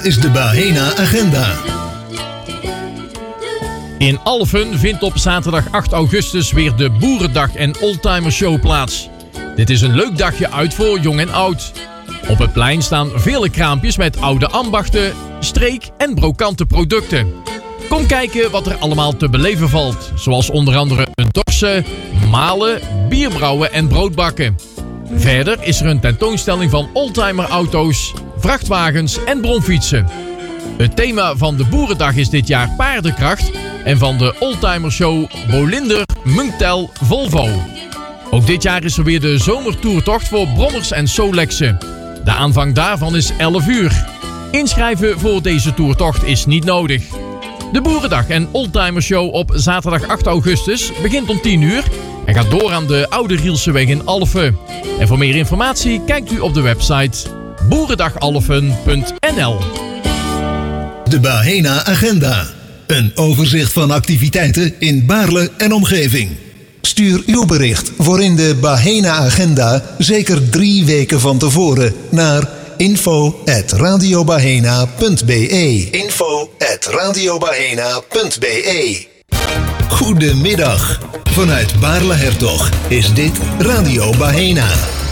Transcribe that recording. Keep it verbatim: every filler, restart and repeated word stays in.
is de Bahena Agenda. In Alphen vindt op zaterdag acht augustus weer de Boerendag en Oldtimer Show plaats. Dit is een leuk dagje uit voor jong en oud. Op het plein staan vele kraampjes met oude ambachten, streek- en brokante producten. Kom kijken wat er allemaal te beleven valt, zoals onder andere een dorsen, malen, bierbrouwen en broodbakken. Verder is er een tentoonstelling van oldtimerauto's, vrachtwagens en bromfietsen. Het thema van de Boerendag is dit jaar paardenkracht en van de Oldtimer Show Bolinder, Munktel, Volvo. Ook dit jaar is er weer de zomertoertocht voor brommers en Solexen. De aanvang daarvan is elf uur. Inschrijven voor deze toertocht is niet nodig. De Boerendag en Oldtimer Show op zaterdag acht augustus begint om tien uur en gaat door aan de Oude Rielseweg in Alphen. En voor meer informatie kijkt u op de website boerendagalphen punt n l. De Bahena Agenda. Een overzicht van activiteiten in Baarle en omgeving. Stuur uw bericht voor in de Bahena Agenda zeker drie weken van tevoren naar info at radiobahena punt b e. info at radiobahena punt b e. Goedemiddag. Vanuit Baarle-Hertog is dit Radio Bahena.